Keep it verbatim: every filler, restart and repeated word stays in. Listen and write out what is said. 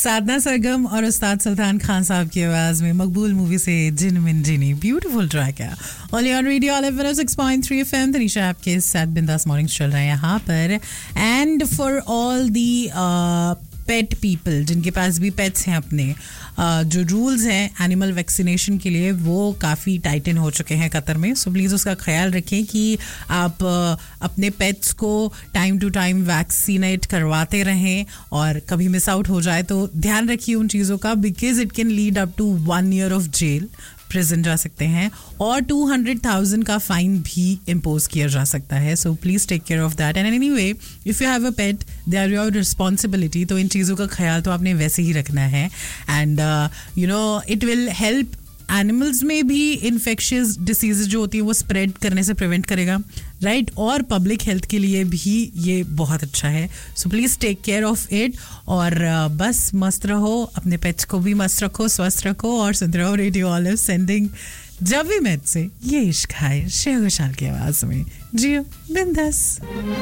साधना सरगम और उस्ताद सुल्तान खान साहब की आवाज में मकबूल मूवी से जिन मिन जिनी ब्यूटीफुल ट्रैक है। Only on radio all F six point three FM Tanisha आपके साथ बिंदास मॉर्निंग्स चल रहे हैं यहाँ पर। And for all the pet people जिनके पास भी पेट्स हैं अपने, uh, जो रूल्स हैं एनिमल वैक्सीनेशन के लिए वो काफ़ी टाइटन हो चुके हैं कतर में। सो प्लीज़ उसका ख्याल रखें कि आप uh, अपने पेट्स को टाइम टू टाइम वैक्सीनेट करवाते रहें और कभी मिस आउट हो जाए तो ध्यान रखिए उन चीज़ों का, because it can lead up to one year of jail, prison जा सकते हैं और टू हंड्रेड थाउजेंड का फाइन भी इम्पोज किया जा सकता है। So please take care of that. And anyway if you have a pet they are your responsibility, तो इन चीज़ों का ख्याल तो आपने वैसे ही रखना है। And you know it will help animals में भी इन्फेक्शियस डिसीजेज जो होती है वो स्प्रेड करने से प्रिवेंट करेगा, राइट right? और पब्लिक हेल्थ के लिए भी ये बहुत अच्छा है। So please take care of it और uh, बस मस्त रहो, अपने पेट्स को भी मस्त रखो, स्वस्थ रखो और सुनते रहो रेडियो ऑलिव सेंडिंग जब भी मैच से ये इश्क है शेर घोषाल की आवाज़ में। जियो बिंदास।